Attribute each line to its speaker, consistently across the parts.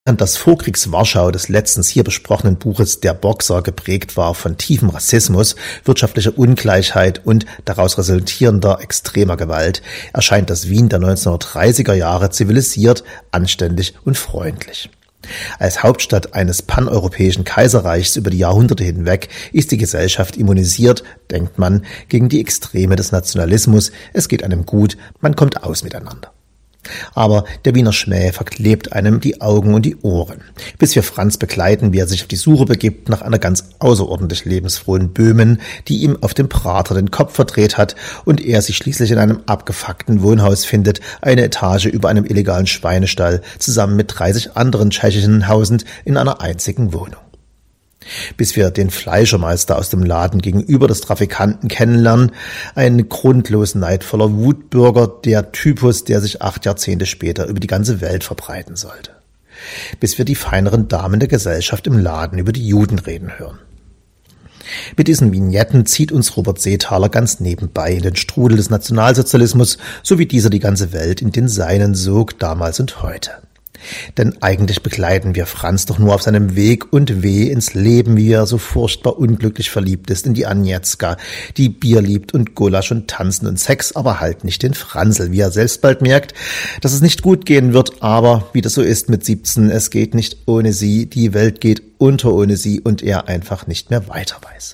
Speaker 1: Während das Vorkriegs-Warschau des letztens hier besprochenen Buches Der Boxer geprägt war von tiefem Rassismus, wirtschaftlicher Ungleichheit und daraus resultierender extremer Gewalt, erscheint das Wien der 1930er Jahre zivilisiert, anständig und freundlich. Als Hauptstadt eines paneuropäischen Kaiserreichs über die Jahrhunderte hinweg ist die Gesellschaft immunisiert, denkt man, gegen die Extreme des Nationalismus, es geht einem gut, man kommt aus miteinander. Aber der Wiener Schmäh verklebt einem die Augen und die Ohren, bis wir Franz begleiten, wie er sich auf die Suche begibt nach einer ganz außerordentlich lebensfrohen Böhmen, die ihm auf dem Prater den Kopf verdreht hat und er sich schließlich in einem abgefuckten Wohnhaus findet, eine Etage über einem illegalen Schweinestall, zusammen mit 30 anderen Tschechinnen hausend in einer einzigen Wohnung. Bis wir den Fleischermeister aus dem Laden gegenüber des Trafikanten kennenlernen, einen grundlos neidvoller Wutbürger, der Typus, der sich 8 Jahrzehnte später über die ganze Welt verbreiten sollte. Bis wir die feineren Damen der Gesellschaft im Laden über die Juden reden hören. Mit diesen Vignetten zieht uns Robert Seethaler ganz nebenbei in den Strudel des Nationalsozialismus, so wie dieser die ganze Welt in den seinen sog, damals und heute. Denn eigentlich begleiten wir Franz doch nur auf seinem Weg und weh ins Leben, wie er so furchtbar unglücklich verliebt ist in die Agnieszka, die Bier liebt und Gulasch und Tanzen und Sex, aber halt nicht den Franzl, wie er selbst bald merkt, dass es nicht gut gehen wird, aber wie das so ist mit 17, es geht nicht ohne sie, die Welt geht unter ohne sie und er einfach nicht mehr weiter weiß.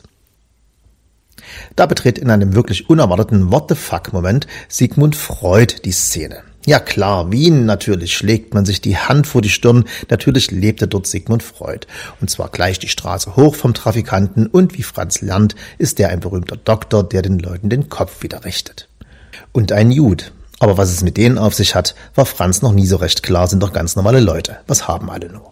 Speaker 1: Da betritt in einem wirklich unerwarteten What-the-fuck-Moment Sigmund Freud die Szene. Ja klar, Wien, natürlich schlägt man sich die Hand vor die Stirn, natürlich lebte dort Sigmund Freud. Und zwar gleich die Straße hoch vom Trafikanten und wie Franz lernt, ist er ein berühmter Doktor, der den Leuten den Kopf wieder richtet. Und ein Jude. Aber was es mit denen auf sich hat, war Franz noch nie so recht klar, sind doch ganz normale Leute. Was haben alle nur?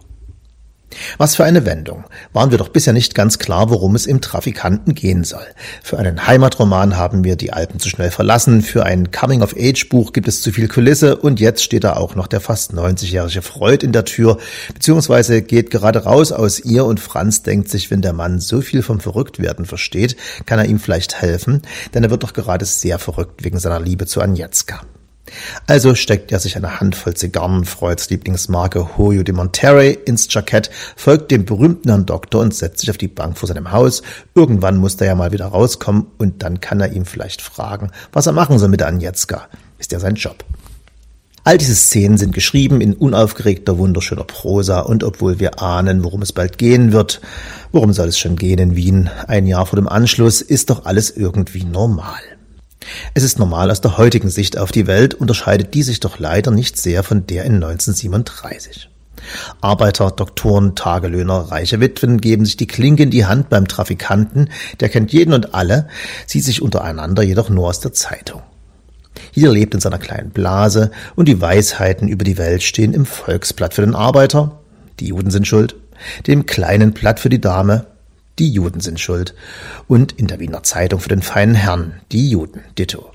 Speaker 1: Was für eine Wendung. Waren wir doch bisher nicht ganz klar, worum es im Trafikanten gehen soll. Für einen Heimatroman haben wir die Alpen zu schnell verlassen, für ein Coming-of-Age-Buch gibt es zu viel Kulisse und jetzt steht da auch noch der fast 90-jährige Freud in der Tür, beziehungsweise geht gerade raus aus ihr und Franz denkt sich, wenn der Mann so viel vom Verrücktwerden versteht, kann er ihm vielleicht helfen, denn er wird doch gerade sehr verrückt wegen seiner Liebe zu Agnieszka. Also steckt er sich eine Handvoll Zigarren, Freuds Lieblingsmarke Hoyo de Monterrey, ins Jackett, folgt dem berühmten Herrn Doktor und setzt sich auf die Bank vor seinem Haus. Irgendwann muss er ja mal wieder rauskommen und dann kann er ihm vielleicht fragen, was er machen soll mit der Agnieszka. Ist ja sein Job. All diese Szenen sind geschrieben in unaufgeregter, wunderschöner Prosa und obwohl wir ahnen, worum es bald gehen wird, worum soll es schon gehen in Wien, ein Jahr vor dem Anschluss, ist doch alles irgendwie normal. Es ist normal aus der heutigen Sicht auf die Welt, unterscheidet die sich doch leider nicht sehr von der in 1937. Arbeiter, Doktoren, Tagelöhner, reiche Witwen geben sich die Klinke in die Hand beim Trafikanten, der kennt jeden und alle, sieht sich untereinander jedoch nur aus der Zeitung. Jeder lebt in seiner kleinen Blase und die Weisheiten über die Welt stehen im Volksblatt für den Arbeiter, die Juden sind schuld, dem kleinen Blatt für die Dame, die Juden sind schuld. Und in der Wiener Zeitung für den feinen Herrn, die Juden, ditto.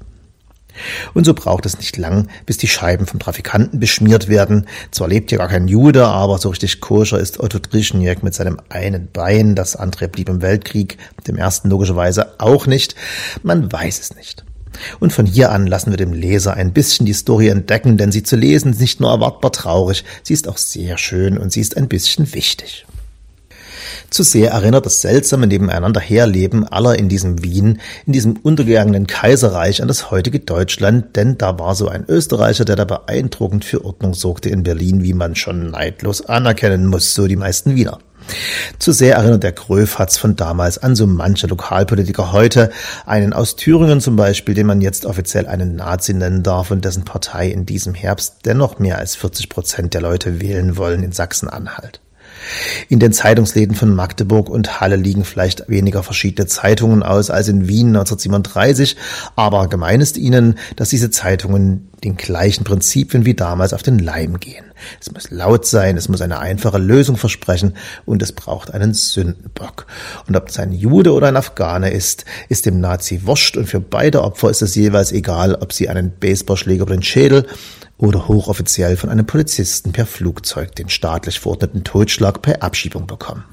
Speaker 1: Und so braucht es nicht lang, bis die Scheiben vom Trafikanten beschmiert werden. Zwar lebt hier gar kein Jude, aber so richtig koscher ist Otto Trischniek mit seinem einen Bein. Das andere blieb im Weltkrieg, dem ersten logischerweise auch nicht. Man weiß es nicht. Und von hier an lassen wir dem Leser ein bisschen die Story entdecken, denn sie zu lesen ist nicht nur erwartbar traurig, sie ist auch sehr schön und sie ist ein bisschen wichtig. Zu sehr erinnert das seltsame Nebeneinanderherleben aller in diesem Wien, in diesem untergegangenen Kaiserreich an das heutige Deutschland, denn da war so ein Österreicher, der da beeindruckend für Ordnung sorgte in Berlin, wie man schon neidlos anerkennen muss, so die meisten Wiener. Zu sehr erinnert der Gröfatz von damals an so manche Lokalpolitiker heute, einen aus Thüringen zum Beispiel, den man jetzt offiziell einen Nazi nennen darf und dessen Partei in diesem Herbst dennoch mehr als 40% der Leute wählen wollen in Sachsen-Anhalt. In den Zeitungsläden von Magdeburg und Halle liegen vielleicht weniger verschiedene Zeitungen aus als in Wien 1937, aber gemein ist ihnen, dass diese Zeitungen den gleichen Prinzipien wie damals auf den Leim gehen. Es muss laut sein, es muss eine einfache Lösung versprechen und es braucht einen Sündenbock. Und ob es ein Jude oder ein Afghane ist dem Nazi wurscht und für beide Opfer ist es jeweils egal, ob sie einen Baseballschläger über den Schädel oder hochoffiziell von einem Polizisten per Flugzeug den staatlich verordneten Totschlag per Abschiebung bekommen.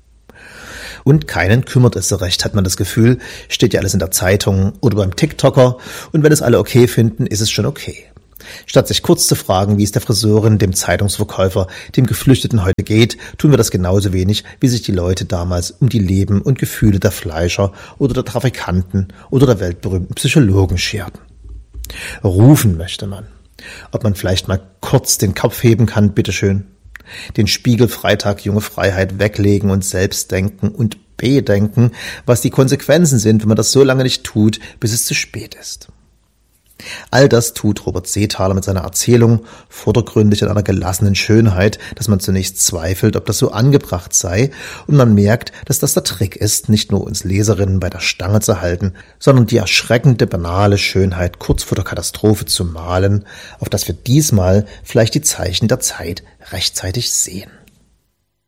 Speaker 1: Und keinen kümmert es so recht, hat man das Gefühl, steht ja alles in der Zeitung oder beim TikToker und wenn es alle okay finden, ist es schon okay. Statt sich kurz zu fragen, wie es der Friseurin, dem Zeitungsverkäufer, dem Geflüchteten heute geht, tun wir das genauso wenig, wie sich die Leute damals um die Leben und Gefühle der Fleischer oder der Trafikanten oder der weltberühmten Psychologen scherten. Rufen möchte man. Ob man vielleicht mal kurz den Kopf heben kann, bitteschön. Den Spiegel Freitag Junge Freiheit weglegen und selbst denken und bedenken, was die Konsequenzen sind, wenn man das so lange nicht tut, bis es zu spät ist. All das tut Robert Seethaler mit seiner Erzählung, vordergründig in einer gelassenen Schönheit, dass man zunächst zweifelt, ob das so angebracht sei, und man merkt, dass das der Trick ist, nicht nur uns Leserinnen bei der Stange zu halten, sondern die erschreckende, banale Schönheit kurz vor der Katastrophe zu malen, auf dass wir diesmal vielleicht die Zeichen der Zeit rechtzeitig sehen.